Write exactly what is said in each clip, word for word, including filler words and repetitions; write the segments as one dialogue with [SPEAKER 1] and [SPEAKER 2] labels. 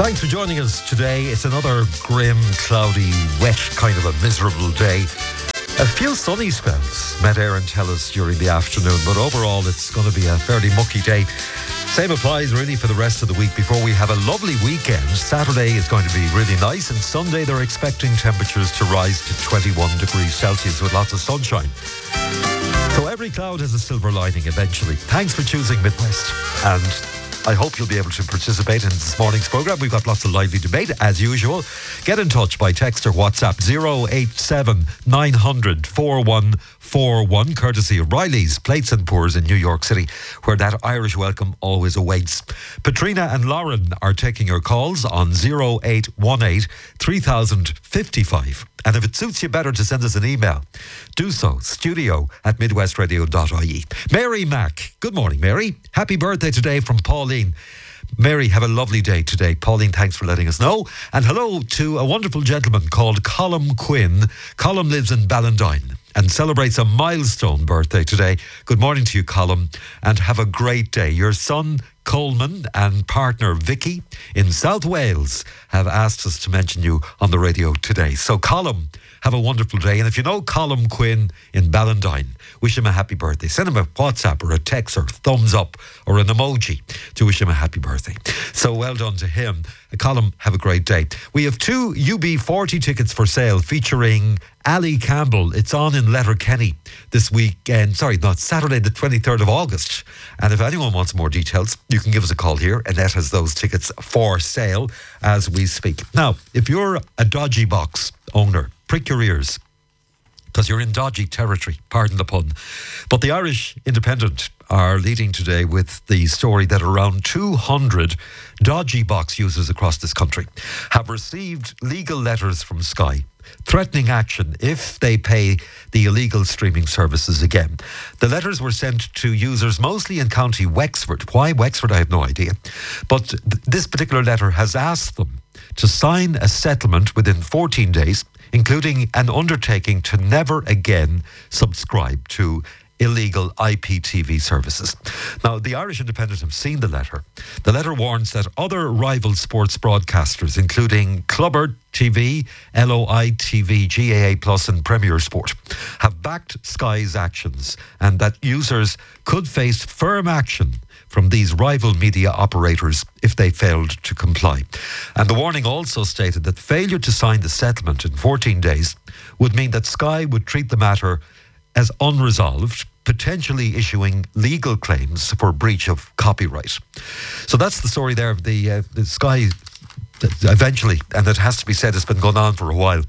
[SPEAKER 1] Thanks for joining us today. It's another grim, cloudy, wet, kind of a miserable day. A few sunny spells, Met Éireann tell us during the afternoon, but overall it's going to be a fairly mucky day. Same applies really for the rest of the week before we have a lovely weekend. Saturday is going to be really nice, and Sunday they're expecting temperatures to rise to twenty-one degrees Celsius with lots of sunshine. So every cloud has a silver lining eventually. Thanks for choosing Midwest, and I hope you'll be able to participate in this morning's programme. We've got lots of lively debate, as usual. Get in touch by text or WhatsApp zero eight seven nine hundred four one four one, courtesy of Riley's Plates and Pours in New York City, where that Irish welcome always awaits. Patrina and Lauren are taking your calls on zero eight one eight three thousand fifty-five. And if it suits you better to send us an email, do so, studio at midwestradio dot I E. Mary Mack. Good morning, Mary. Happy birthday today from Pauline. Mary, have a lovely day today. Pauline, thanks for letting us know. And hello to a wonderful gentleman called Colm Quinn. Colm lives in Ballandine and celebrates a milestone birthday today. Good morning to you, Colm, and have a great day. Your son, Coleman, and partner Vicky in South Wales have asked us to mention you on the radio today. So, Colm, have a wonderful day. And if you know Colm Quinn in Ballandine, wish him a happy birthday. Send him a WhatsApp or a text or thumbs up or an emoji to wish him a happy birthday. So well done to him. Colm, have a great day. We have two U B forty tickets for sale featuring Ali Campbell. It's on in Letterkenny this weekend. Sorry, not Saturday, the twenty-third of August. And if anyone wants more details, you can give us a call here. Annette has those tickets for sale as we speak. Now, if you're a dodgy box owner, prick your ears, because you're in dodgy territory, pardon the pun. But the Irish Independent are leading today with the story that around two hundred dodgy box users across this country have received legal letters from Sky threatening action if they pay the illegal streaming services again. The letters were sent to users mostly in County Wexford. Why Wexford, I have no idea. But th- this particular letter has asked them to sign a settlement within fourteen days, including an undertaking to never again subscribe to illegal I P T V services. Now, the Irish Independent have seen the letter. The letter warns that other rival sports broadcasters, including Clubber T V, L O I T V, G A A Plus and Premier Sport, have backed Sky's actions, and that users could face firm action from these rival media operators if they failed to comply. And the warning also stated that failure to sign the settlement in fourteen days would mean that Sky would treat the matter as unresolved, potentially issuing legal claims for breach of copyright. So that's the story there of the, uh, the Sky eventually, and it has to be said, it's been going on for a while.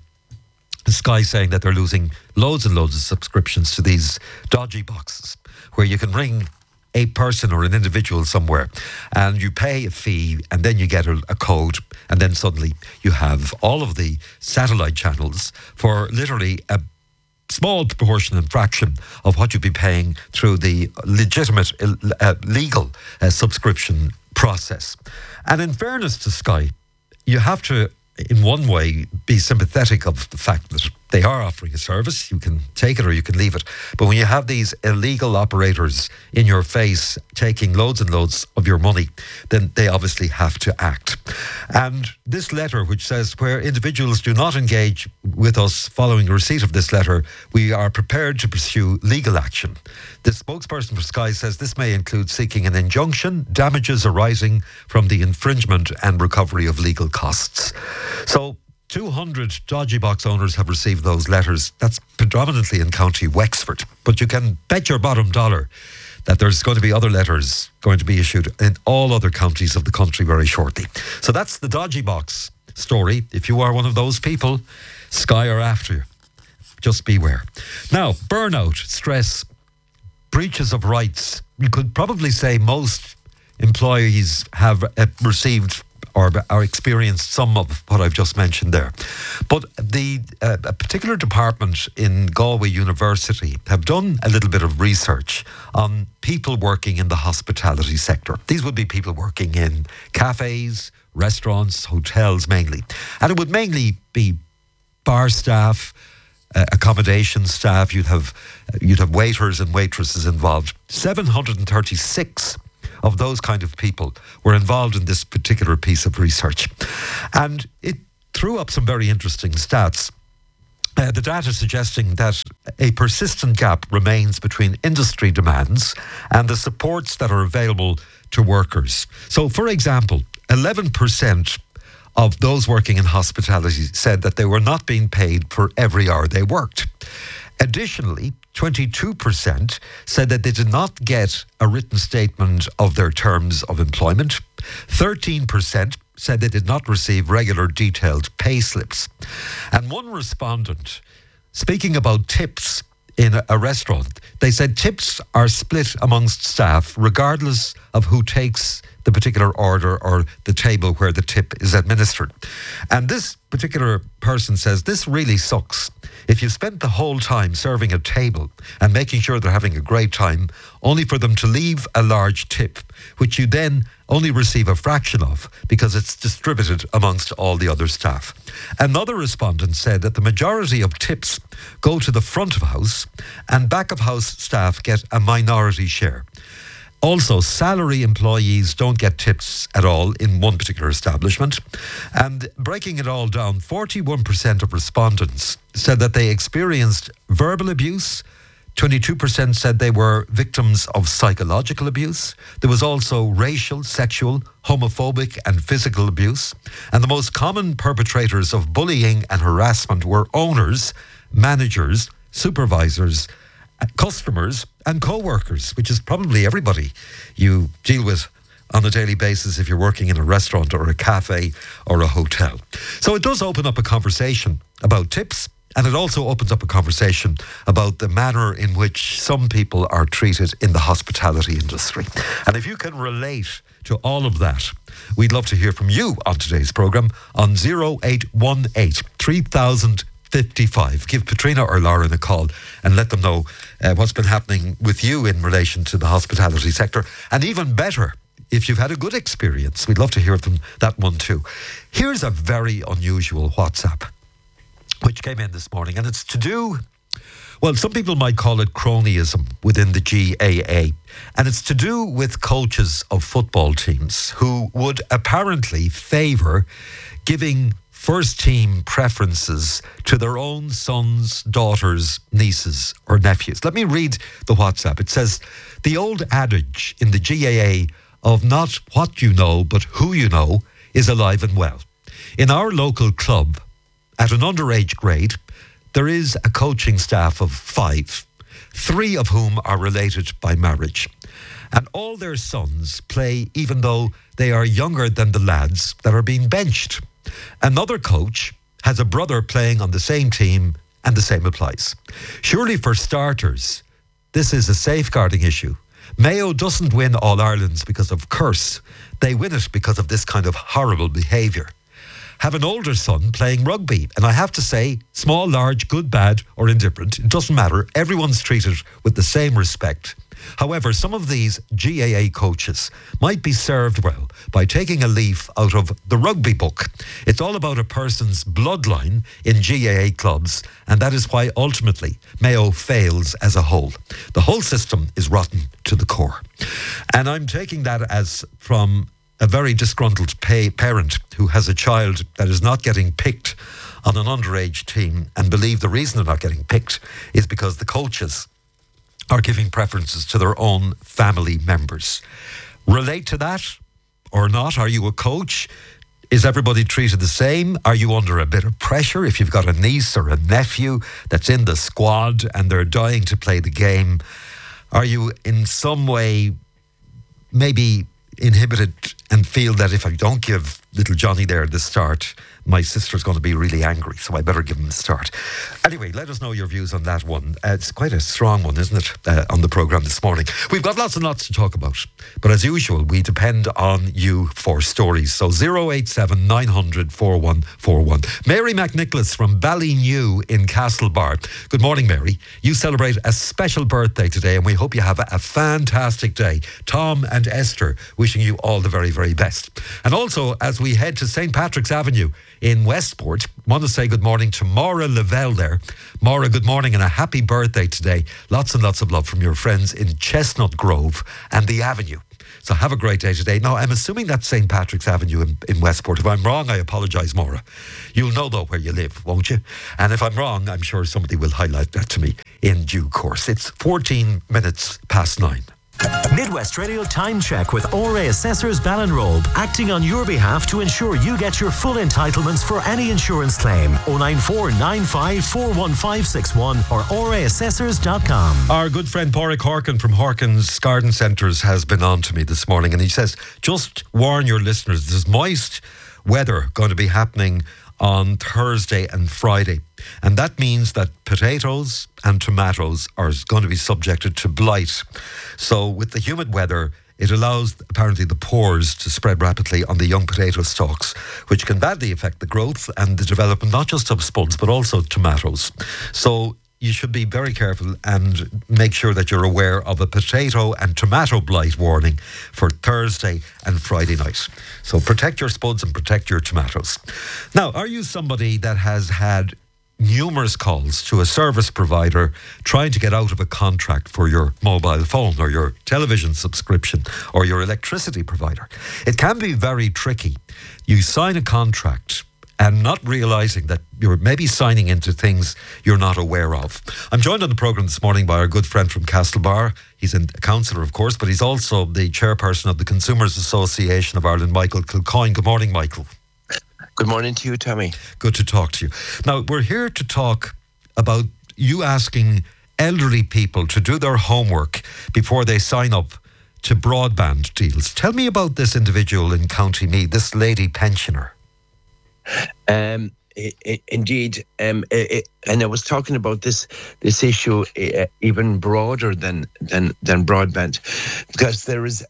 [SPEAKER 1] Sky saying that they're losing loads and loads of subscriptions to these dodgy boxes where you can ring a person or an individual somewhere and you pay a fee and then you get a, a code, and then suddenly you have all of the satellite channels for literally a small proportion and fraction of what you'd be paying through the legitimate uh, legal uh, subscription process. And in fairness to Sky, you have to in one way be sympathetic of the fact that they are offering a service. You can take it or you can leave it. But when you have these illegal operators in your face taking loads and loads of your money, then they obviously have to act. And this letter, which says, where individuals do not engage with us following receipt of this letter, we are prepared to pursue legal action. The spokesperson for Sky says this may include seeking an injunction, damages arising from the infringement and recovery of legal costs. So two hundred dodgy box owners have received those letters. That's predominantly in County Wexford. But you can bet your bottom dollar that there's going to be other letters going to be issued in all other counties of the country very shortly. So that's the dodgy box story. If you are one of those people, Sky are after you. Just beware. Now, burnout, stress, breaches of rights. You could probably say most employees have uh, received or, or experienced some of what I've just mentioned there. But the uh, a particular department in Galway University have done a little bit of research on people working in the hospitality sector. These would be people working in cafes, restaurants, hotels mainly. And it would mainly be bar staff, uh, accommodation staff. You'd have, uh, you'd have waiters and waitresses involved. seven hundred thirty-six of those kind of people were involved in this particular piece of research. And it threw up some very interesting stats. Uh, the data suggesting that a persistent gap remains between industry demands and the supports that are available to workers. So, for example, eleven percent of those working in hospitality said that they were not being paid for every hour they worked. Additionally, twenty-two percent said that they did not get a written statement of their terms of employment. thirteen percent said they did not receive regular detailed pay slips. And one respondent, speaking about tips in a, a restaurant, they said tips are split amongst staff regardless of who takes the particular order or the table where the tip is administered. And this particular person says this really sucks. If you spent the whole time serving a table and making sure they're having a great time, only for them to leave a large tip, which you then only receive a fraction of because it's distributed amongst all the other staff. Another respondent said that the majority of tips go to the front of house and back of house staff get a minority share. Also, salary employees don't get tips at all in one particular establishment. And breaking it all down, forty-one percent of respondents said that they experienced verbal abuse. twenty-two percent said they were victims of psychological abuse. There was also racial, sexual, homophobic and physical abuse. And the most common perpetrators of bullying and harassment were owners, managers, supervisors, customers and co-workers, which is probably everybody you deal with on a daily basis if you're working in a restaurant or a cafe or a hotel. So it does open up a conversation about tips, and it also opens up a conversation about the manner in which some people are treated in the hospitality industry. And if you can relate to all of that, we'd love to hear from you on today's programme on oh eight one eight, three thousand fifty-five. Give Patrina or Lauren a call and let them know uh, what's been happening with you in relation to the hospitality sector. And even better, if you've had a good experience, we'd love to hear from that one too. Here's a very unusual WhatsApp which came in this morning, and it's to do, well, some people might call it cronyism within the G A A, and it's to do with coaches of football teams who would apparently favour giving first team preferences to their own sons, daughters, nieces or nephews. Let me read the WhatsApp. It says, the old adage in the G A A of not what you know but who you know is alive and well. In our local club, at an underage grade, there is a coaching staff of five, three of whom are related by marriage. And all their sons play even though they are younger than the lads that are being benched. Another coach has a brother playing on the same team, and the same applies. Surely for starters, this is a safeguarding issue. Mayo doesn't win All-Irelands because of curse. They win it because of this kind of horrible behaviour. Have an older son playing rugby, and I have to say, small, large, good, bad or indifferent, it doesn't matter. Everyone's treated with the same respect. However, some of these G A A coaches might be served well by taking a leaf out of the rugby book. It's all about a person's bloodline in G A A clubs, and that is why ultimately Mayo fails as a whole. The whole system is rotten to the core. And I'm taking that as from a very disgruntled pay parent who has a child that is not getting picked on an underage team, and believe the reason they're not getting picked is because the coaches are giving preferences to their own family members. Relate to that or not? Are you a coach? Is everybody treated the same? Are you under a bit of pressure if you've got a niece or a nephew that's in the squad and they're dying to play the game? Are you in some way maybe inhibited and feel that if I don't give little Johnny there the start, my sister's going to be really angry, so I better give him the start? Anyway, let us know your views on that one. Uh, it's quite a strong one, isn't it, uh, on the programme this morning. We've got lots and lots to talk about, but as usual, we depend on you for stories. So oh eight seven, nine hundred, four one four one. Mary McNicholas from Ballynew in Castlebar. Good morning, Mary. You celebrate a special birthday today, and we hope you have a, a fantastic day. Tom and Esther wishing you all the very, very best. And also, as we head to Saint Patrick's Avenue in Westport, want to say good morning to Maura Lavelle there. Maura, good morning and a happy birthday today. Lots and lots of love from your friends in Chestnut Grove and the Avenue. So have a great day today. Now, I'm assuming that's Saint Patrick's Avenue in, in Westport. If I'm wrong, I apologise, Maura. You'll know, though, where you live, won't you? And if I'm wrong, I'm sure somebody will highlight that to me in due course. It's fourteen minutes past nine.
[SPEAKER 2] Midwest Radio Time Check with O R A Assessors Ballinrobe, acting on your behalf to ensure you get your full entitlements for any insurance claim. oh nine four nine five four one five six one or O R A assessors dot com.
[SPEAKER 1] Our good friend Pádraig Horkin from Horkin's Garden Centres has been on to me this morning, and he says, just warn your listeners, there's moist weather going to be happening on Thursday and Friday. And that means that potatoes and tomatoes are going to be subjected to blight. So with the humid weather, it allows apparently the pores to spread rapidly on the young potato stalks, which can badly affect the growth and the development not just of spuds but also tomatoes. So you should be very careful and make sure that you're aware of a potato and tomato blight warning for Thursday and Friday night. So protect your spuds and protect your tomatoes. Now, are you somebody that has had numerous calls to a service provider trying to get out of a contract for your mobile phone or your television subscription or your electricity provider? It can be very tricky. You sign a contract and not realising that you're maybe signing into things you're not aware of. I'm joined on the programme this morning by our good friend from Castlebar. He's a councillor, of course, but he's also the chairperson of the Consumers Association of Ireland, Michael Kilcoyne. Good morning, Michael.
[SPEAKER 3] Good morning to you, Tommy.
[SPEAKER 1] Good to talk to you. Now, we're here to talk about you asking elderly people to do their homework before they sign up to broadband deals. Tell me about this individual in County Meath, this lady pensioner.
[SPEAKER 3] Um, it, it, indeed, um, it, it, and I was talking about this this issue uh, even broader than than than broadband, because there is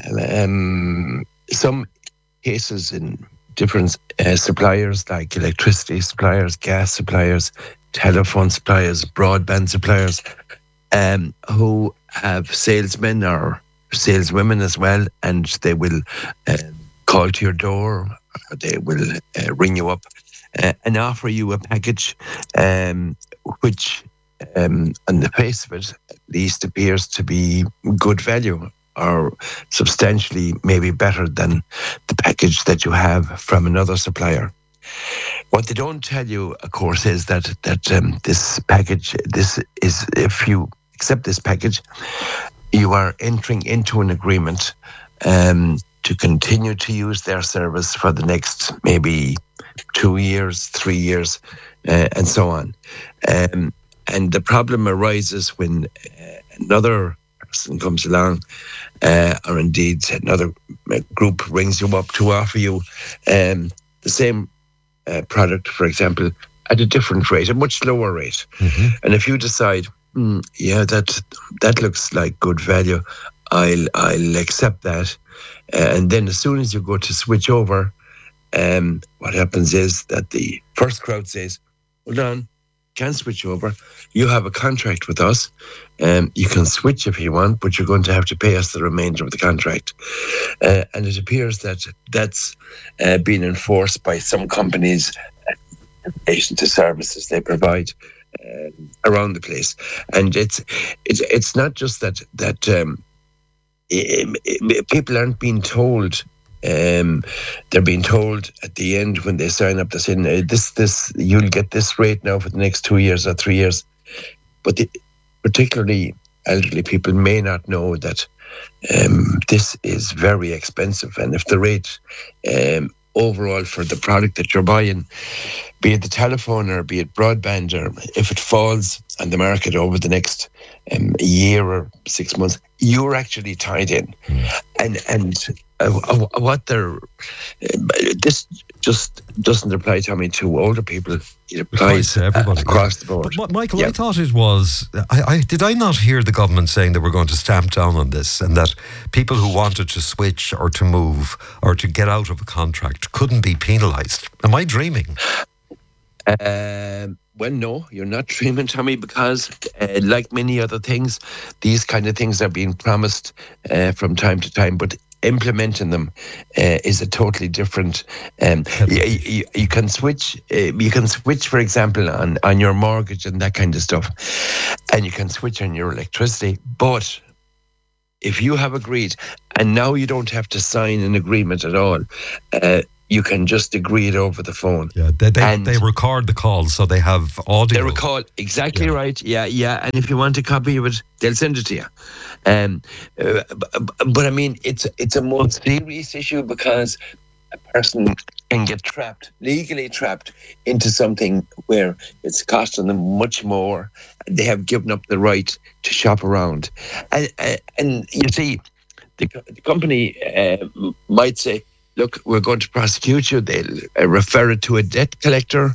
[SPEAKER 3] um, some cases in different uh, suppliers like electricity suppliers, gas suppliers, telephone suppliers, broadband suppliers, um, who have salesmen or saleswomen as well, and they will uh, call to your door. They will uh, ring you up uh, and offer you a package um, which, um, on the face of it, at least appears to be good value or substantially maybe better than the package that you have from another supplier. What they don't tell you, of course, is that that um, this package, this is, if you accept this package, you are entering into an agreement um, to continue to use their service for the next maybe two years, three years, uh, and so on. Um, and the problem arises when uh, another person comes along, uh, or indeed another group rings you up to offer you um, the same uh, product, for example, at a different rate, a much lower rate. Mm-hmm. And if you decide, mm, yeah, that that looks like good value, I'll I'll accept that. Uh, and then as soon as you go to switch over, um, what happens is that the first crowd says, hold on, can't switch over. You have a contract with us. Um, you can switch if you want, but you're going to have to pay us the remainder of the contract. Uh, and it appears that that's uh, being enforced by some companies in relation to services they provide uh, around the place. And it's it's it's not just that that um, it, it, people aren't being told. Um, they're being told at the end when they sign up, they're saying, this, this, you'll get this rate now for the next two years or three years. But the, particularly elderly people may not know that um, this is very expensive. And if the rate um, overall for the product that you're buying, be it the telephone or be it broadband, or if it falls on the market over the next um, year or six months, you're actually tied in. Mm. And and uh, what they're, uh, this just doesn't apply, Tommy, to older people. It applies
[SPEAKER 1] to everybody
[SPEAKER 3] across the board.
[SPEAKER 1] But Michael,
[SPEAKER 3] yeah.
[SPEAKER 1] I thought it was, I, I did I not hear the government saying that we're going to stamp down on this, and that people who wanted to switch or to move or to get out of a contract couldn't be penalised? Am I dreaming?
[SPEAKER 3] Um, well, no, you're not dreaming, Tommy, because uh, like many other things, these kind of things are being promised uh, from time to time, but implementing them uh, is a totally different. Um, you, you, you can switch. Uh, you can switch, for example, on, on your mortgage and that kind of stuff, and you can switch on your electricity. But if you have agreed, and now you don't have to sign an agreement at all, uh, you can just agree it over the phone.
[SPEAKER 1] Yeah, they they,
[SPEAKER 3] And-
[SPEAKER 1] they record the calls, so they have audio.
[SPEAKER 3] They recall exactly
[SPEAKER 1] Yeah.
[SPEAKER 3] right. Yeah, yeah. And if you want a copy of it, they'll send it to you. Um, uh, but, but I mean, it's it's a more serious issue because a person can get trapped, legally trapped, into something where it's costing them much more. They have given up the right to shop around, and and, and you see, the, co- the company uh, might say, "Look, we're going to prosecute you." They'll uh, refer it to a debt collector.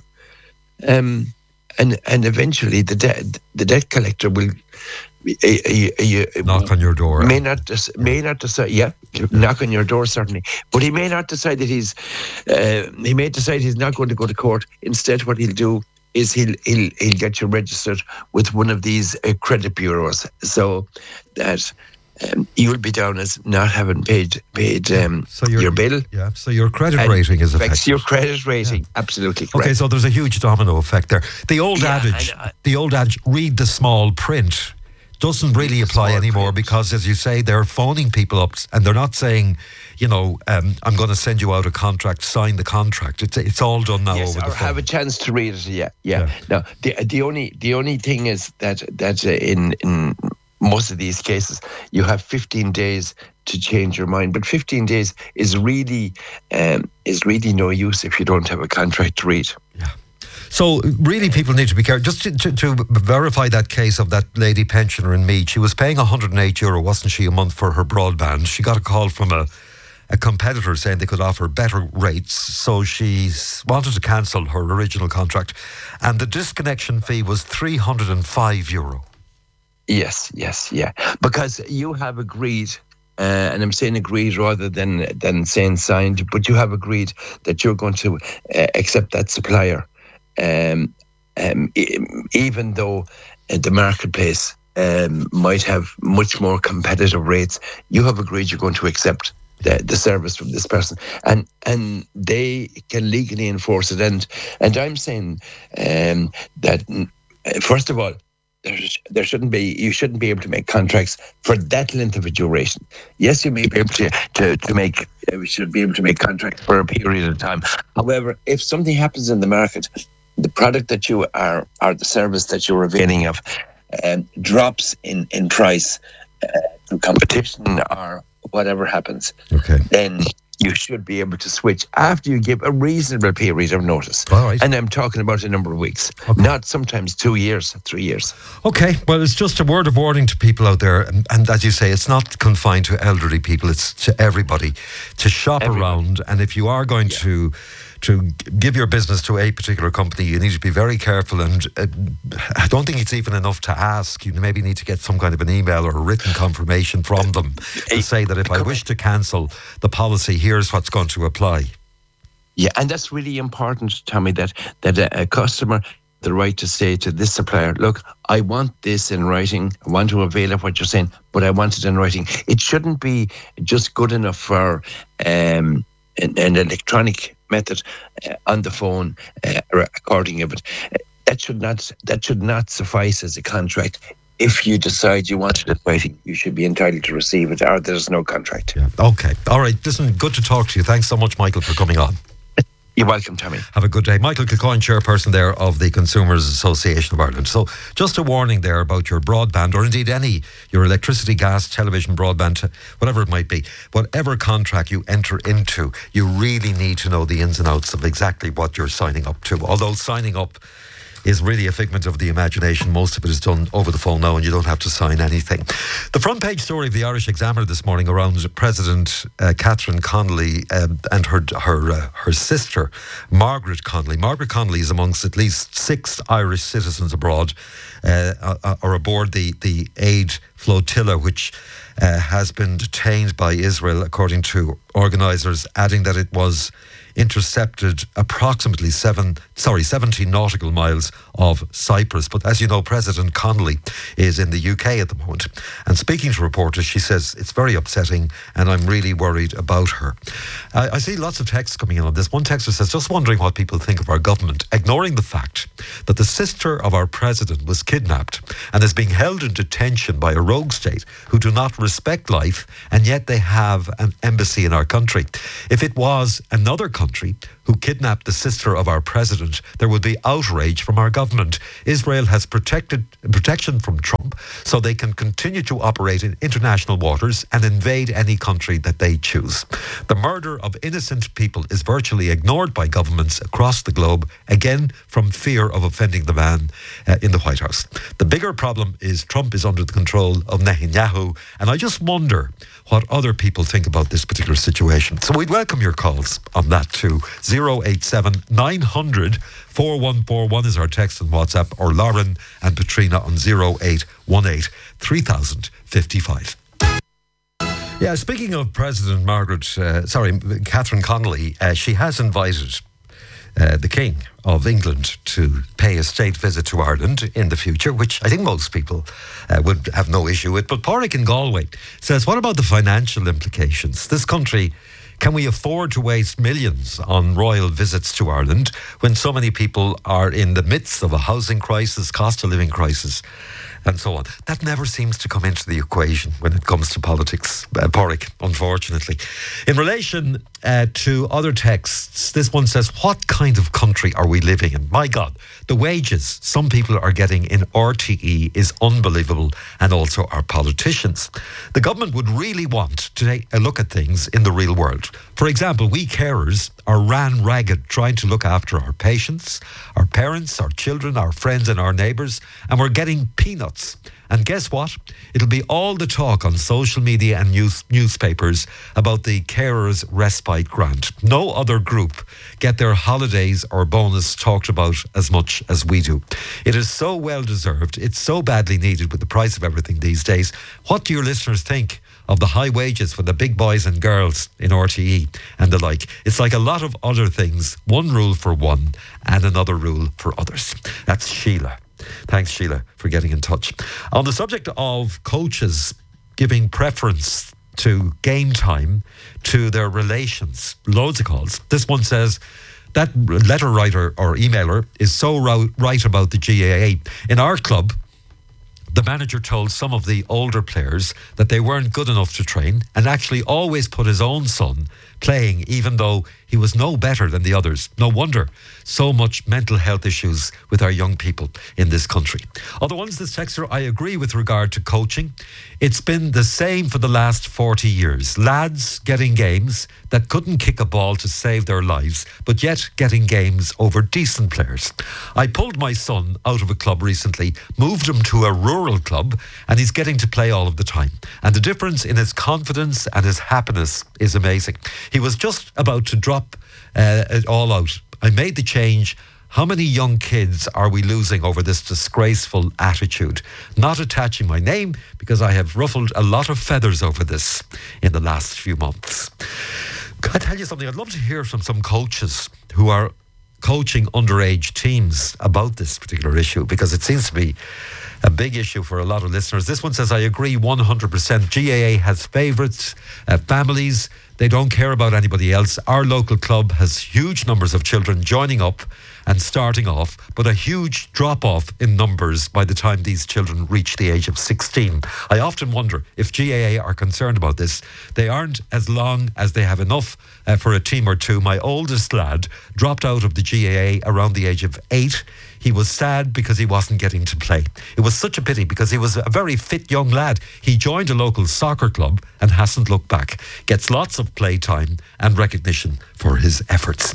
[SPEAKER 3] Um, and and eventually the debt the debt collector will uh, uh, uh,
[SPEAKER 1] knock on your door.
[SPEAKER 3] may not des- may not decide. Yeah, knock on your door certainly, but he may not decide that he's uh, he may decide he's not going to go to court. Instead, what he'll do is he'll he'll he'll get you registered with one of these uh, credit bureaus, so that. Um, you'll be down as not having paid paid um,
[SPEAKER 1] So your
[SPEAKER 3] your bill.
[SPEAKER 1] Yeah, so your credit
[SPEAKER 3] And
[SPEAKER 1] rating is
[SPEAKER 3] affects
[SPEAKER 1] affected.
[SPEAKER 3] your credit rating. Absolutely correct.
[SPEAKER 1] Okay, so there's a huge domino effect there. The old
[SPEAKER 3] Yeah,
[SPEAKER 1] adage,
[SPEAKER 3] and, uh,
[SPEAKER 1] the old adage, read the small print, doesn't really
[SPEAKER 3] the
[SPEAKER 1] apply
[SPEAKER 3] small
[SPEAKER 1] anymore
[SPEAKER 3] print.
[SPEAKER 1] because, as you say, they're phoning people up and they're not saying, you know, um, I'm going to send you out a contract, sign the contract. It's it's all done now
[SPEAKER 3] Yes,
[SPEAKER 1] over the
[SPEAKER 3] or
[SPEAKER 1] phone.
[SPEAKER 3] have a chance to read it. Yeah, yeah.
[SPEAKER 1] Yeah.
[SPEAKER 3] Now, the the only the only thing is that that uh, in in most of these cases you have fifteen days to change your mind, but fifteen days is really um, is really no use if you don't have a contract to read.
[SPEAKER 1] So really, people need to be careful. Just to, to, to verify that case of that lady pensioner in Meath, she was paying one hundred eight euro, wasn't she, a month for her broadband? She got a call from a, a competitor saying they could offer better rates, so she s- wanted to cancel her original contract, and the disconnection fee was three hundred five euro.
[SPEAKER 3] Yes, yes, yeah. Because you have agreed, uh, and I'm saying agreed rather than than saying signed, but you have agreed that you're going to uh, accept that supplier, um, um, e- even though uh, the marketplace um, might have much more competitive rates. You have agreed you're going to accept the, the service from this person, and and they can legally enforce it. And and I'm saying um, that mm, uh, first of all, there, there shouldn't be, you shouldn't be able to make contracts for that length of a duration. Yes, you may be able to, to, to make, uh, we should be able to make contracts for a period of time. However, if something happens in the market, the product that you are, or the service that you're availing of, um, drops in, in price uh, through competition or whatever happens,
[SPEAKER 1] Okay.
[SPEAKER 3] then you should be able to switch after you give a reasonable period of notice.
[SPEAKER 1] All right.
[SPEAKER 3] And I'm talking about a number of weeks,
[SPEAKER 1] Okay.
[SPEAKER 3] not sometimes two years, three years.
[SPEAKER 1] Okay, well, it's just a word of warning to people out there. And, and as you say, it's not confined to elderly people, it's to everybody to shop
[SPEAKER 3] Everybody.
[SPEAKER 1] around. And if you are going to to g- give your business to a particular company, you need to be very careful. And uh, I don't think it's even enough to ask. You maybe need to get some kind of an email or a written confirmation from them to say that if I wish to cancel the policy, here's what's going to apply.
[SPEAKER 3] Yeah, and that's really important, Tommy, that, that a, a customer the right to say to this supplier, look, I want this in writing. I want to avail of what you're saying, but I want it in writing. It shouldn't be just good enough for um, an, an electronic method uh, on the phone, uh, recording of it. Uh, That should not that should not suffice as a contract. If you decide you want it in writing, you should be entitled to receive it, or there's no contract.
[SPEAKER 1] Yeah. Okay. All right. Listen, good to talk to you. Thanks so much, Michael, for coming on.
[SPEAKER 3] You're welcome, Tommy.
[SPEAKER 1] Have a good day. Michael Kilcoyne, chairperson there of the Consumers Association of Ireland. So just a warning there about your broadband, or indeed any, your electricity, gas, television, broadband, whatever it might be. Whatever contract you enter into, you really need to know the ins and outs of exactly what you're signing up to. Although signing up is really a figment of the imagination. Most of it is done over the phone now and you don't have to sign anything. The front page story of the Irish Examiner this morning around President uh, Catherine Connolly um, and her her uh, her sister, Margaret Connolly. Margaret Connolly is amongst at least six Irish citizens abroad uh, or aboard the, the aid flotilla, which uh, has been detained by Israel, according to organisers, adding that it was intercepted approximately seven, sorry, seventy nautical miles of Cyprus. But as you know, President Connolly is in the U K at the moment. And speaking to reporters, she says it's very upsetting and I'm really worried about her. I, I see lots of texts coming in on this. One texter says, just wondering what people think of our government, ignoring the fact that the sister of our president was kidnapped and is being held in detention by a rogue state who do not respect life, and yet they have an embassy in our country. If it was another country who kidnapped the sister of our president, there would be outrage from our government. Israel has protected protection from Trump so they can continue to operate in international waters and invade any country that they choose. The murder of innocent people is virtually ignored by governments across the globe, again from fear of offending the man uh, in the White House. The bigger problem is Trump is under the control of Netanyahu, and I just wonder what other people think about this particular situation. So we'd welcome your calls on that too. zero eight seven nine hundred four one four one is our text and WhatsApp, or Lauren and Katrina on zero eight one eight three thousand fifty-five. Yeah, speaking of President Margaret, uh, sorry, Catherine Connolly, uh, she has invited uh, the King of England to pay a state visit to Ireland in the future, which I think most people uh, would have no issue with. But Pádraig in Galway says, what about the financial implications? This country, can we afford to waste millions on royal visits to Ireland when so many people are in the midst of a housing crisis, cost of living crisis, and so on? That never seems to come into the equation when it comes to politics, uh, Pádraig, unfortunately. In relation uh, to other texts, this one says, what kind of country are we living in? My God, the wages some people are getting in R T E is unbelievable, and also our politicians. The government would really want to take a look at things in the real world. For example, we carers are ran ragged trying to look after our patients, our parents, our children, our friends and our neighbours, and we're getting peanuts. And guess what? It'll be all the talk on social media and news, newspapers about the carers respite grant. No other group get their holidays or bonus talked about as much as we do. It is so well deserved. It's so badly needed with the price of everything these days. What do your listeners think of the high wages for the big boys and girls in R T E and the like? It's like a lot of other things. One rule for one and another rule for others. That's Sheila. Thanks, Sheila, for getting in touch. On the subject of coaches giving preference to game time to their relations, loads of calls. This one says, that letter writer or emailer is so right about the G A A. In our club, the manager told some of the older players that they weren't good enough to train, and actually always put his own son playing even though he was no better than the others. No wonder so much mental health issues with our young people in this country. Other ones, this texter, I agree with regard to coaching. It's been the same for the last forty years. Lads getting games that couldn't kick a ball to save their lives, but yet getting games over decent players. I pulled my son out of a club recently, moved him to a rural club, and he's getting to play all of the time. And the difference in his confidence and his happiness is amazing. He was just about to drop uh, it all out. I made the change. How many young kids are we losing over this disgraceful attitude? Not attaching my name because I have ruffled a lot of feathers over this in the last few months. Can I tell you something? I'd love to hear from some coaches who are coaching underage teams about this particular issue, because it seems to be a big issue for a lot of listeners. This one says, I agree one hundred percent. G A A has favourites, uh, families. They don't care about anybody else. Our local club has huge numbers of children joining up and starting off, but a huge drop-off in numbers by the time these children reach the age of sixteen. I often wonder if G A A are concerned about this. They aren't, as long as they have enough uh, for a team or two. My oldest lad dropped out of the G A A around the age of eight. He was sad because he wasn't getting to play. It was such a pity because he was a very fit young lad. He joined a local soccer club and hasn't looked back. Gets lots of play time and recognition for his efforts.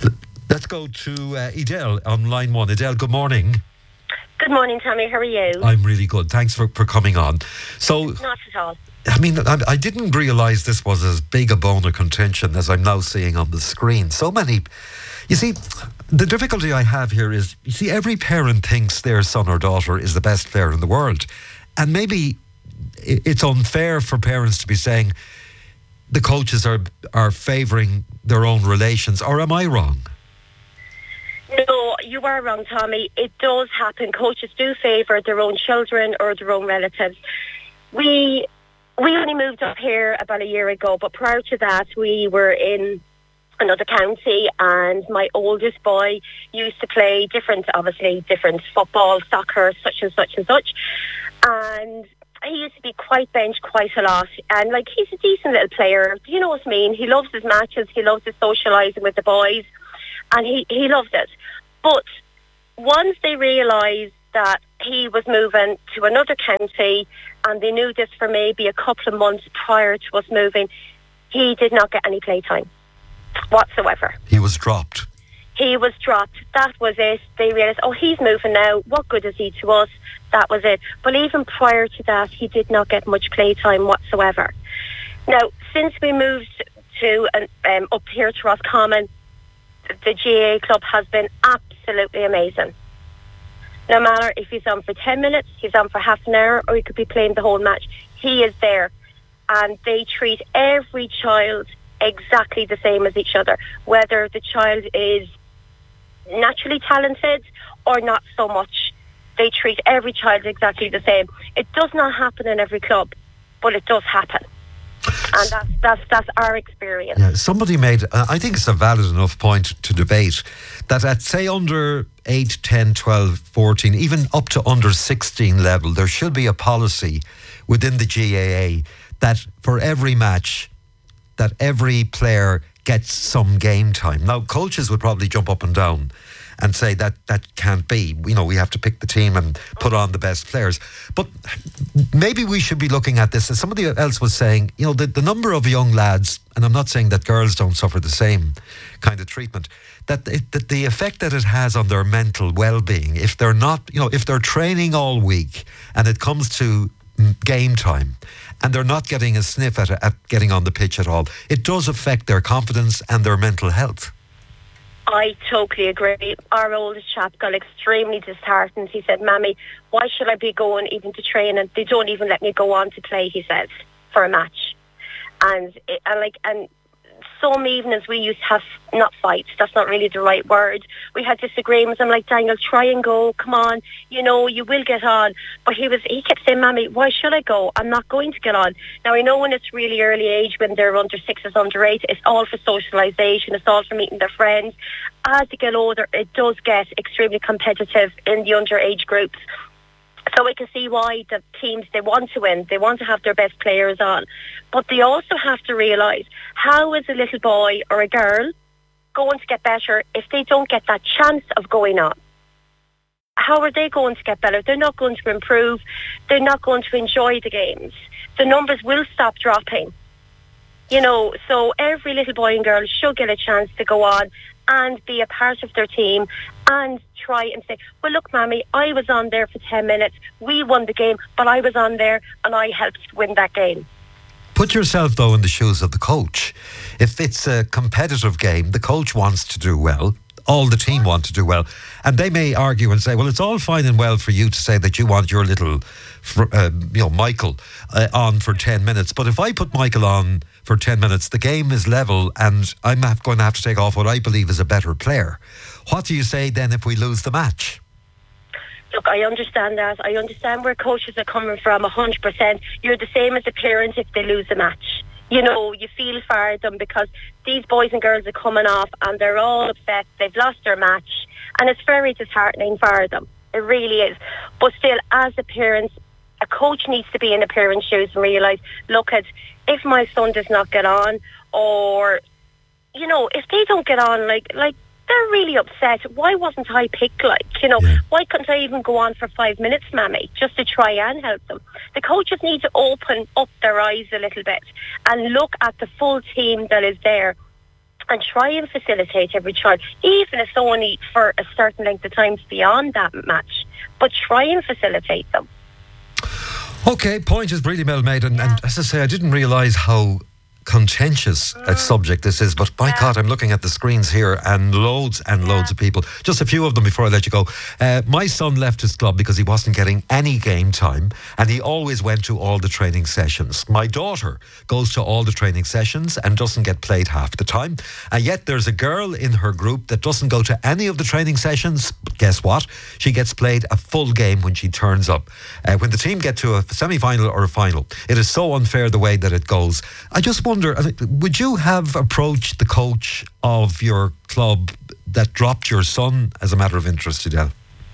[SPEAKER 1] Let's go to uh, Edel on line one. Edel, good morning.
[SPEAKER 4] Good morning, Tommy. How are you?
[SPEAKER 1] I'm really good. Thanks for, for coming on. So,
[SPEAKER 4] not at all.
[SPEAKER 1] I mean, I, I didn't realise this was as big a bone of contention as I'm now seeing on the screen. So many... You see, the difficulty I have here is, you see, every parent thinks their son or daughter is the best player in the world. And maybe it's unfair for parents to be saying the coaches are are favouring their own relations, or am I wrong?
[SPEAKER 4] No, you are wrong, Tommy. It does happen. Coaches do favour their own children or their own relatives. We we only moved up here about a year ago, but prior to that, we were in another county, and my oldest boy used to play different, obviously, different football, soccer, such and such and such. And he used to be quite benched quite a lot. And, like, he's a decent little player. Do you know what I mean? He loves his matches. He loves his socialising with the boys. And he, he loved it. But once they realised that he was moving to another county, and they knew this for maybe a couple of months prior to us moving, he did not get any playtime whatsoever.
[SPEAKER 1] He was dropped.
[SPEAKER 4] He was dropped. That was it. They realised, oh, he's moving now. What good is he to us? That was it. But even prior to that, he did not get much playtime whatsoever. Now, since we moved to um, up here to Roscommon, the G A A club has been absolutely amazing. No matter if he's on for ten minutes, he's on for half an hour, or he could be playing the whole match, he is there. And they treat every child exactly the same as each other, whether the child is naturally talented or not so much. They treat every child exactly the same. It does not happen in every club, but it does happen. And that's, that's, that's our experience.
[SPEAKER 1] Yeah, somebody made, uh, I think it's a valid enough point to debate, that at, say, under eight, ten, twelve, fourteen, even up to under sixteen level, there should be a policy within the G A A that for every match, that every player gets some game time. Now, coaches would probably jump up and down and say that that can't be. You know, we have to pick the team and put on the best players. But maybe we should be looking at this, as somebody else was saying, you know, the, the number of young lads, and I'm not saying that girls don't suffer the same kind of treatment, that, it, that the effect that it has on their mental well-being, if they're not, you know, if they're training all week and it comes to game time and they're not getting a sniff at, at getting on the pitch at all, it does affect their confidence and their mental health.
[SPEAKER 4] I totally agree. Our oldest chap got extremely disheartened. He said, Mammy, why should I be going even to training? They don't even let me go on to play, he says, for a match. And, it, and like, and some evenings we used to have, not fights, that's not really the right word. We had disagreements. I'm like, Daniel, try and go, come on, you know, you will get on. But he was, he kept saying, Mammy, why should I go? I'm not going to get on. Now, I know when it's really early age, when they're under sixes, under eight, it's all for socialisation, it's all for meeting their friends. As they get older, it does get extremely competitive in the underage groups. So we can see why the teams, they want to win. They want to have their best players on. But they also have to realise, how is a little boy or a girl going to get better if they don't get that chance of going on? How are they going to get better? They're not going to improve. They're not going to enjoy the games. The numbers will stop dropping. You know, so every little boy and girl should get a chance to go on and be a part of their team and try and say, well, look, Mammy, I was on there for ten minutes. We won the game, but I was on there and I helped win that game.
[SPEAKER 1] Put yourself, though, in the shoes of the coach. If it's a competitive game, the coach wants to do well. All the team want to do well. And they may argue and say, well, it's all fine and well for you to say that you want your little, uh, you know, Michael uh, on for ten minutes. But if I put Michael on for ten minutes, the game is level and I'm going to have to take off what I believe is a better player. What do you say then if we lose the match?
[SPEAKER 4] Look, I understand that. I understand where coaches are coming from, one hundred percent. You're the same as a parent if they lose a match. You know, you feel for them because these boys and girls are coming off and they're all upset. They've lost their match and it's very disheartening for them. It really is. But still, as a parent, a coach needs to be in a parent's shoes and realise, look, at if my son does not get on, or, you know, if they don't get on, like, like they're really upset. Why wasn't I picked, like, you know, yeah. Why couldn't I even go on for five minutes, Mammy, just to try and help them? The coaches need to open up their eyes a little bit and look at the full team that is there and try and facilitate every child, even if it's only for a certain length of time beyond that match, but try and facilitate them.
[SPEAKER 1] Okay, point is really well made, and, yeah. and as I say, I didn't realise how contentious a subject this is, but by
[SPEAKER 4] Yeah.
[SPEAKER 1] God, I'm looking at the screens here and loads and loads of people. Just a few of them before I let you go. Uh, my son left his club because he wasn't getting any game time, and he always went to all the training sessions. My daughter goes to all the training sessions and doesn't get played half the time. And yet there's a girl in her group that doesn't go to any of the training sessions. But guess what? She gets played a full game when she turns up. Uh, when the team get to a semi-final or a final, it is so unfair the way that it goes. I just wonder, would you have approached the coach of your club that dropped your son as a matter of interest, Adele?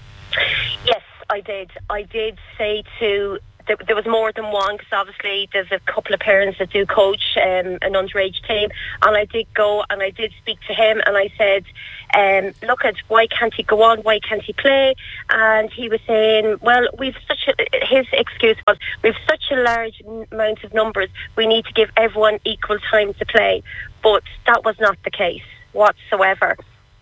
[SPEAKER 4] Yes, I did. I did say to... There, there was more than one, because obviously there's a couple of parents that do coach um, an underage team, and I did go and I did speak to him, and I said, um, look at why can't he go on, why can't he play? And he was saying, well, we've such a, his excuse was, we've such a large n- amount of numbers, we need to give everyone equal time to play. But that was not the case whatsoever.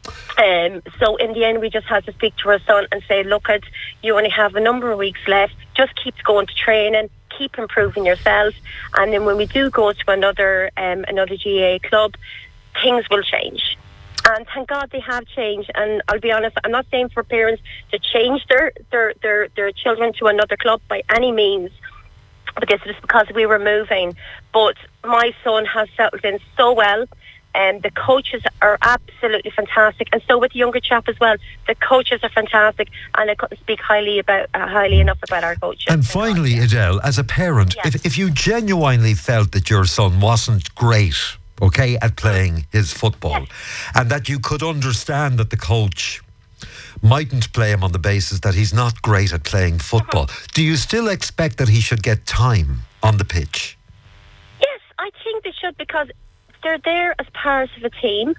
[SPEAKER 4] Um, so in the end, we just had to speak to our son and say, look, at you only have a number of weeks left. Just keep going to training, keep improving yourself, and then when we do go to another um, another G A A club, things will change. And thank God they have changed. And I'll be honest, I'm not saying for parents to change their their their, their children to another club by any means, because it's because we were moving. But my son has settled in so well. And the coaches are absolutely fantastic, and so with the younger chap as well. The coaches are fantastic, and I couldn't speak highly about uh, highly enough about our coaches.
[SPEAKER 1] And finally, Adele, as a parent,
[SPEAKER 4] Yes.
[SPEAKER 1] if, if you genuinely felt that your son wasn't great, okay, at playing his football,
[SPEAKER 4] Yes.
[SPEAKER 1] and that you could understand that the coach mightn't play him on the basis that he's not great at playing football,
[SPEAKER 4] Uh-huh.
[SPEAKER 1] do you still expect that he should get time on the pitch?
[SPEAKER 4] Yes, I think they should, because they're there as part of a team,